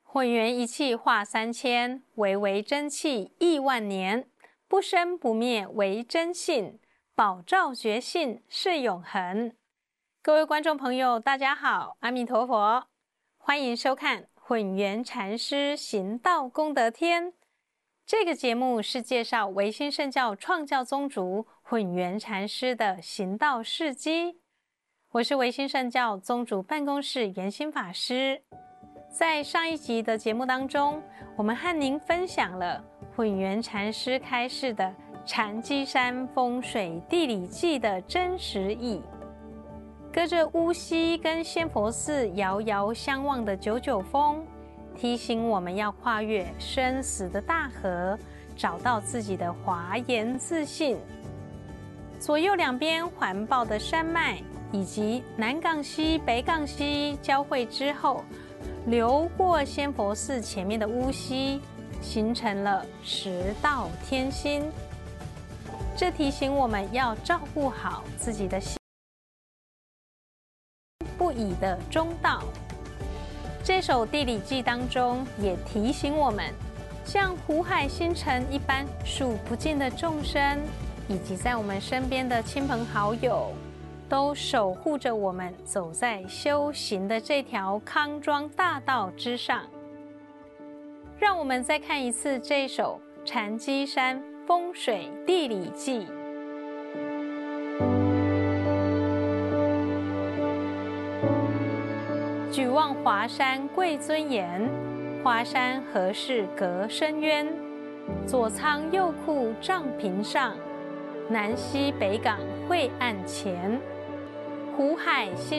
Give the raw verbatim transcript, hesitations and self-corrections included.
混元一气化三千，唯为真气亿万年。不生不灭为真性，保照觉性是永恒。各位观众朋友，大家好，阿弥陀佛，欢迎收看混元禅师行道功德篇。这个节目是介绍唯心圣教创教宗主混元禅师的行道事迹。我是唯心圣教宗主办公室圆心法师。在上一集的节目当中，我们和您分享了混元禅师开示的禅机山风水地理记的真实意。隔着乌溪跟仙佛寺遥遥相望的九九峰，提醒我们要跨越生死的大河，找到自己的华严自信。左右两边环抱的山脉，以及南港溪、北港溪交汇之后，流过仙佛寺前面的乌溪，形成了十道天心。这提醒我们要照顾好自己的心，不已的中道。这首地理记当中也提醒我们，像湖海星辰一般数不尽的众生，以及在我们身边的亲朋好友，都守护着我们走在修行的这条康庄大道之上。让我们再看一次这首禅机山风水地理记。举望华山贵尊严，华山何事隔深渊？左仓右库帐屏上，南西北港晦暗前。湖海星